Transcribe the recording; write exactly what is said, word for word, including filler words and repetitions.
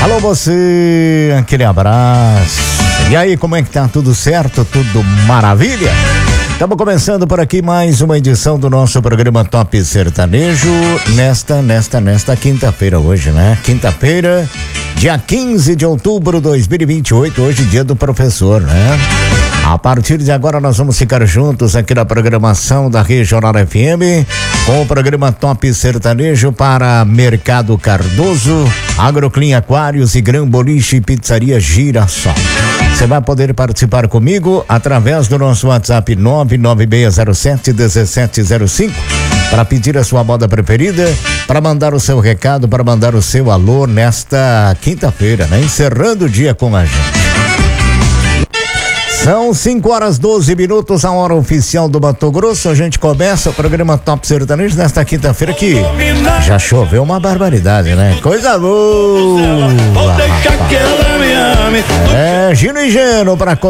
Alô você, aquele abraço. E aí, como é que tá? Tudo certo? Tudo maravilha? Estamos começando por aqui mais uma edição do nosso programa Top Sertanejo nesta, nesta, nesta quinta-feira hoje, né? Quinta-feira, dia quinze de outubro de dois mil e vinte e oito, hoje dia do professor, né? A partir de agora nós vamos ficar juntos aqui na programação da Regional F M com o programa Top Sertanejo para Mercado Cardoso, Agroclean Aquários e Gran Boliche e Pizzaria Girassol. Você vai poder participar comigo através do nosso WhatsApp nove nove seis zero sete um sete zero cinco para pedir a sua moda preferida, para mandar o seu recado, para mandar o seu alô nesta quinta-feira, né? Encerrando o dia com a gente. São cinco horas doze minutos, a hora oficial do Mato Grosso. A gente começa o programa Top Sertanejo nesta quinta-feira que já choveu uma barbaridade, né? Coisa boa! É, Gino e Geno para